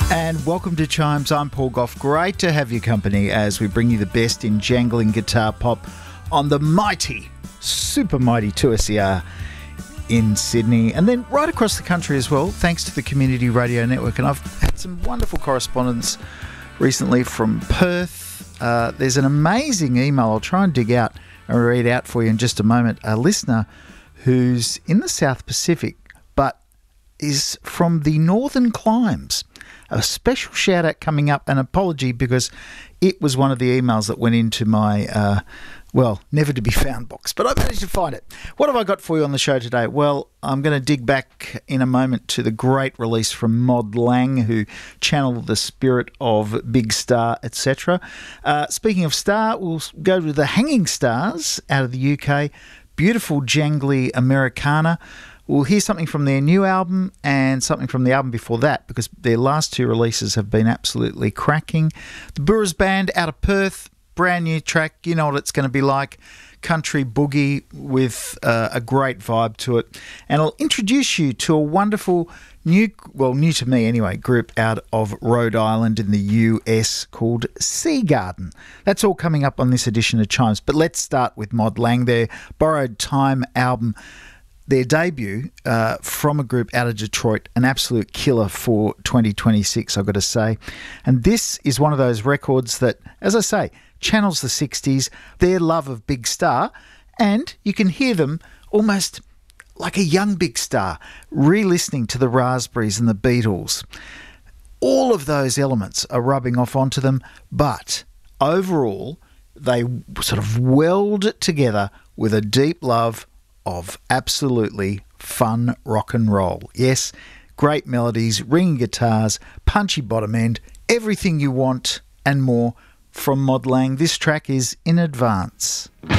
And welcome to Chimes. I'm Paul Gough. Great to have your company as we bring you the best in jangling guitar pop on the mighty, super mighty 2SER in Sydney, and then right across the country as well, thanks to the Community Radio Network. And I've had some wonderful correspondence recently from Perth. There's an amazing email I'll try and dig out and read out for you in just a moment. A listener who's in the South Pacific but is from the Northern Climes. A special shout out coming up, an apology because it was one of the emails that went into my, never to be found box, but I managed to find it. What have I got for you on the show today? Well, I'm going to dig back in a moment to the great release from Mod Lang, who channeled the spirit of Big Star, etc. Speaking of Star, we'll go to the Hanging Stars out of the UK. Beautiful, jangly Americana. We'll hear something from their new album and something from the album before that, because their last two releases have been absolutely cracking. The Burras Band out of Perth, brand new track. You know what it's going to be like. Country boogie with a great vibe to it. And I'll introduce you to a wonderful new to me anyway, group out of Rhode Island in the US called Sea Garden. That's all coming up on this edition of Chimes. But let's start with Mod Lang, their Borrowed Time album. Their debut from a group out of Detroit, an absolute killer for 2026, I've got to say. And this is one of those records that, as I say, channels the 60s, their love of Big Star, and you can hear them almost like a young Big Star, re-listening to the Raspberries and the Beatles. All of those elements are rubbing off onto them, but overall, they sort of weld together with a deep love of absolutely fun rock and roll. Yes, great melodies, ringing guitars, punchy bottom end, everything you want and more from Mod Lang. This track is In Advance.